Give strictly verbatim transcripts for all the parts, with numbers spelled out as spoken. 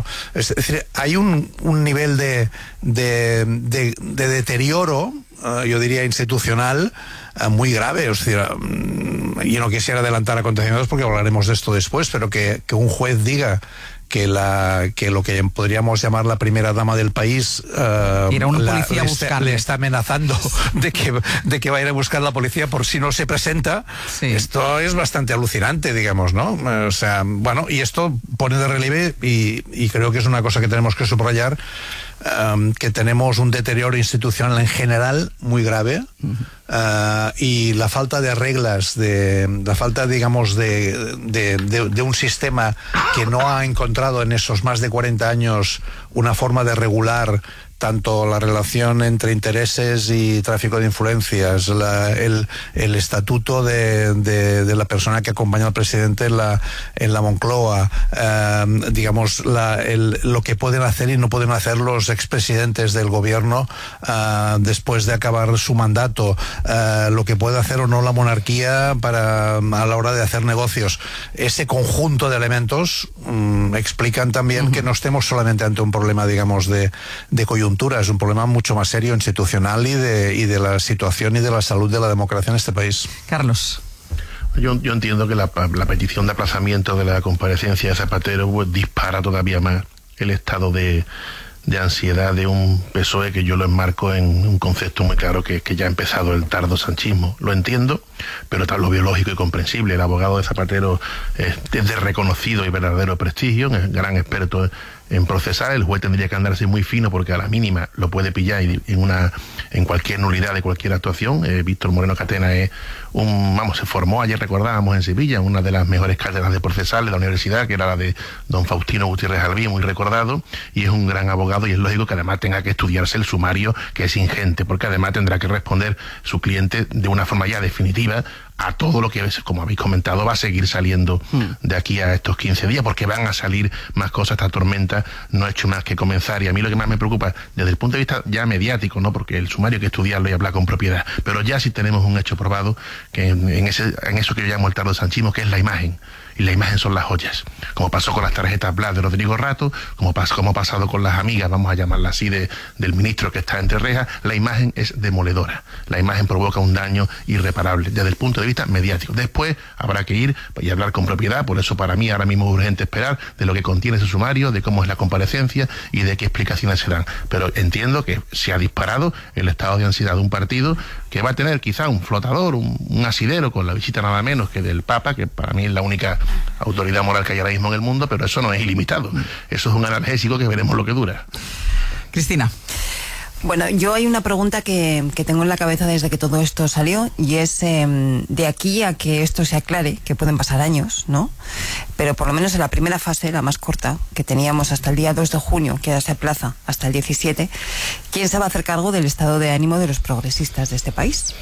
Es decir, hay un, un nivel de, de, de, de deterioro, uh, yo diría institucional, uh, muy grave. Es decir, um, yo no quisiera adelantar acontecimientos porque hablaremos de esto después, pero que, que un juez diga que la que lo que podríamos llamar la primera dama del país uh, ir a una la, policía le, a está, le está amenazando de que, de que va a ir a buscar la policía por si no se presenta. Sí. Esto es bastante alucinante, digamos, ¿no? O sea, bueno, y esto pone de relieve, y, y creo que es una cosa que tenemos que subrayar, um, que tenemos un deterioro institucional en general muy grave. Uh-huh. Uh, y la falta de reglas, de la falta, digamos, de, de, de, de un sistema que no ha encontrado en esos más de cuarenta años una forma de regular tanto la relación entre intereses y tráfico de influencias, la, el, el estatuto de, de, de la persona que acompaña al presidente en la, en la Moncloa, eh, digamos, la, el, lo que pueden hacer y no pueden hacer los expresidentes del gobierno eh, después de acabar su mandato, eh, lo que puede hacer o no la monarquía para, a la hora de hacer negocios. Ese conjunto de elementos mm, explican también uh-huh. que no estemos solamente ante un problema, digamos, de, de coyuntura. Es un problema mucho más serio, institucional, y de, y de la situación y de la salud de la democracia en este país. Carlos. Yo, yo entiendo que la, la petición de aplazamiento de la comparecencia de Zapatero pues, dispara todavía más el estado de, de ansiedad de un P S O E, que yo lo enmarco en un concepto muy claro, que, que ya ha empezado el tardo sanchismo. Lo entiendo, pero tal lo biológico y comprensible. El abogado de Zapatero es de reconocido y verdadero prestigio, es gran experto en procesar. El juez tendría que andarse muy fino porque a la mínima lo puede pillar en una en cualquier nulidad de cualquier actuación. Eh, Víctor Moreno Catena es un, vamos, se formó, ayer recordábamos, en Sevilla, una de las mejores cátedras de procesal de la universidad, que era la de don Faustino Gutiérrez Albí, muy recordado, y es un gran abogado, y es lógico que además tenga que estudiarse el sumario, que es ingente, porque además tendrá que responder su cliente de una forma ya definitiva a todo lo que, como habéis comentado, va a seguir saliendo de aquí a estos quince días, porque van a salir más cosas. Esta tormenta no ha hecho más que comenzar, y a mí lo que más me preocupa desde el punto de vista ya mediático, no, porque el sumario hay que estudiarlo y hablar con propiedad, pero ya sí tenemos un hecho probado, que en, en, ese, en eso que yo llamo el tardo sanchismo, que es la imagen. Y la imagen son las joyas, como pasó con las tarjetas Blas de Rodrigo Rato, como, pas, como ha pasado con las amigas, vamos a llamarla así, de, del ministro que está entre rejas. La imagen es demoledora, la imagen provoca un daño irreparable desde el punto de vista mediático. Después habrá que ir y hablar con propiedad, por eso para mí ahora mismo es urgente esperar de lo que contiene ese sumario, de cómo es la comparecencia y de qué explicaciones se dan. Pero entiendo que se ha disparado el estado de ansiedad de un partido que va a tener quizá un flotador, un, un asidero, con la visita nada menos que del Papa, que para mí es la única autoridad moral que hay ahora mismo en el mundo, pero eso no es ilimitado. Eso es un analgésico que veremos lo que dura. Cristina. Bueno, yo hay una pregunta que, que tengo en la cabeza desde que todo esto salió, y es eh, de aquí a que esto se aclare, que pueden pasar años, ¿no? Pero por lo menos en la primera fase, la más corta, que teníamos hasta el día dos de junio, que ahora se aplaza hasta el diecisiete, ¿quién se va a hacer cargo del estado de ánimo de los progresistas de este país?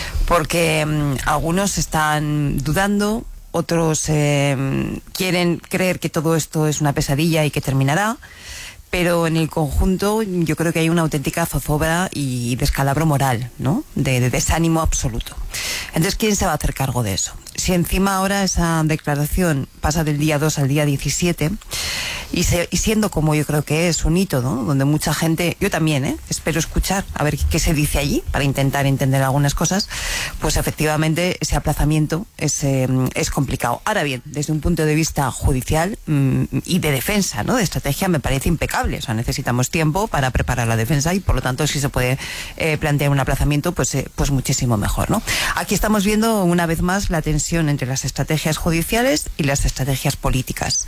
Porque eh, algunos están dudando, otros eh, quieren creer que todo esto es una pesadilla y que terminará, pero en el conjunto yo creo que hay una auténtica zozobra y descalabro moral, ¿no? De, de desánimo absoluto. Entonces, ¿quién se va a hacer cargo de eso? Si encima ahora esa declaración pasa del día dos al día diecisiete, y, se, y siendo como yo creo que es un hito, ¿no? Donde mucha gente, yo también, ¿eh? espero escuchar a ver qué se dice allí para intentar entender algunas cosas, pues efectivamente ese aplazamiento es, eh, es complicado. Ahora bien, desde un punto de vista judicial mmm, y de defensa, ¿no? De estrategia, me parece impecable. O sea, necesitamos tiempo para preparar la defensa, y por lo tanto si se puede eh, plantear un aplazamiento, pues, eh, pues muchísimo mejor, ¿no? Aquí estamos viendo una vez más la tensión entre las estrategias judiciales y las estrategias políticas.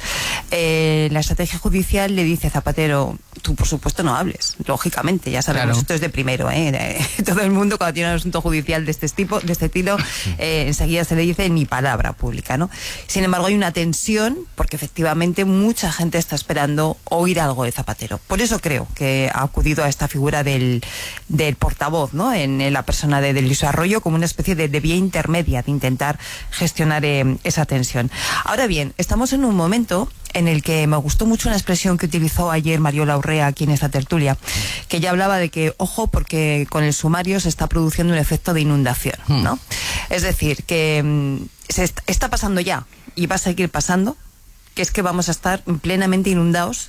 Eh, la estrategia judicial le dice a Zapatero: tú por supuesto no hables, lógicamente, ya sabemos, claro. Esto es de primero, ¿eh? Todo el mundo cuando tiene un asunto judicial de este tipo, de este estilo, eh, enseguida se le dice ni palabra pública, ¿no? Sin embargo, hay una tensión porque efectivamente mucha gente está esperando oír algo de Zapatero. Por eso creo que ha acudido a esta figura del, del portavoz, ¿no? En, en la persona de, de Luis Arroyo, como una especie de, de vía intermedia de intentar gestionar eh, esa tensión. Ahora bien, estamos en un momento en el que me gustó mucho una expresión que utilizó ayer Mariola Urrea aquí en esta tertulia, que ya hablaba de que, ojo, porque con el sumario se está produciendo un efecto de inundación, ¿no? Hmm. Es decir, que mmm, se est- está pasando ya y va a seguir pasando, que es que vamos a estar plenamente inundados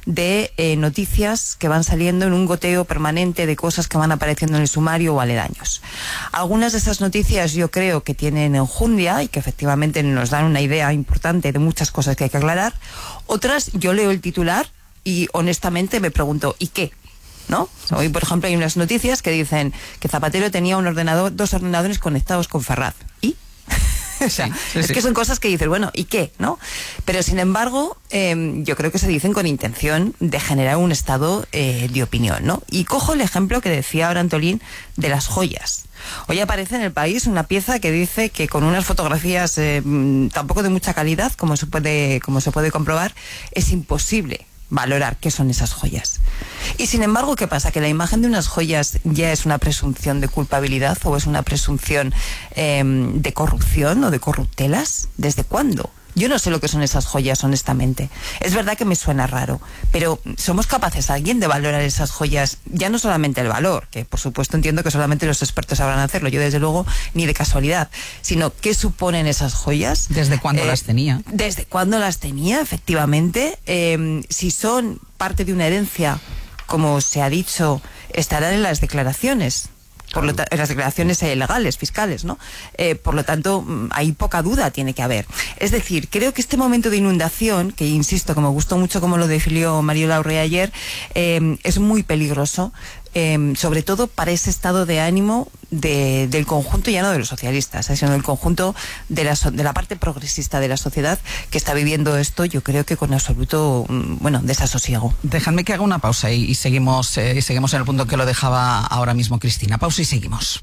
de eh, noticias que van saliendo en un goteo permanente de cosas que van apareciendo en el sumario o aledaños. Algunas de esas noticias yo creo que tienen enjundia y que efectivamente nos dan una idea importante de muchas cosas que hay que aclarar. Otras, yo leo el titular y honestamente me pregunto, ¿y qué? ¿No? Hoy, por ejemplo, hay unas noticias que dicen que Zapatero tenía un ordenador, dos ordenadores conectados con Ferraz. ¿Y? O sea, sí, sí, es sí. que son cosas que dices, bueno, ¿y qué? ¿No? Pero sin embargo, eh, yo creo que se dicen con intención de generar un estado eh, de opinión, ¿no? Y cojo el ejemplo que decía ahora Antolín de las joyas. Hoy aparece en El País una pieza que dice que con unas fotografías eh, tampoco de mucha calidad, como se puede, como se puede comprobar, es imposible valorar qué son esas joyas. Y sin embargo, ¿qué pasa? ¿Que la imagen de unas joyas ya es una presunción de culpabilidad o es una presunción eh, de corrupción o de corruptelas? ¿Desde cuándo? Yo no sé lo que son esas joyas, honestamente. Es verdad que me suena raro, pero ¿somos capaces alguien de valorar esas joyas? Ya no solamente el valor, que por supuesto entiendo que solamente los expertos sabrán hacerlo, yo desde luego ni de casualidad, sino ¿qué suponen esas joyas? ¿Desde cuándo eh, las tenía? ¿Desde cuándo las tenía, efectivamente? Eh, si son parte de una herencia, como se ha dicho, estarán en las declaraciones. Por lo en las declaraciones eh, legales, fiscales, ¿no? Eh, por lo tanto, hay poca duda tiene que haber. Es decir, creo que este momento de inundación, que insisto, que me gustó mucho como lo definió Mariola Urrea ayer, eh, es muy peligroso, eh, sobre todo para ese estado de ánimo de, del conjunto, ya no de los socialistas, eh, sino del conjunto de la, de la parte progresista de la sociedad que está viviendo esto, yo creo que con absoluto, bueno, desasosiego. Dejadme que haga una pausa y, y seguimos eh, y seguimos en el punto que lo dejaba ahora mismo Cristina. Pausa y seguimos.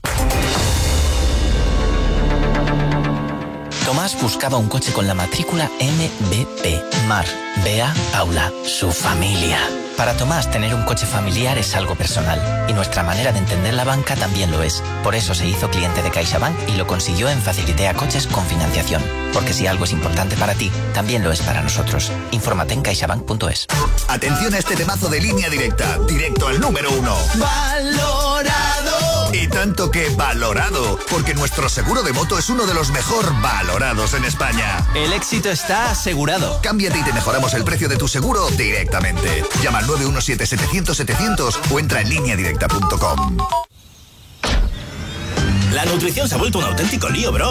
Tomás buscaba un coche con la matrícula M B P. Mar, Bea, Paula, su familia. Para Tomás, tener un coche familiar es algo personal, y nuestra manera de entender la banca también lo es. Por eso se hizo cliente de CaixaBank y lo consiguió en Facilitea Coches con financiación. Porque si algo es importante para ti, también lo es para nosotros. Infórmate en caixabank punto es. Atención a este temazo de Línea Directa, directo al número uno. ¡Valorado! Y tanto que valorado, porque nuestro seguro de moto es uno de los mejor valorados en España. El éxito está asegurado. Cámbiate y te mejoramos el precio de tu seguro directamente. Llama al nueve uno siete, setecientos, setecientos o entra en línea directa punto com. La nutrición se ha vuelto un auténtico lío, bro.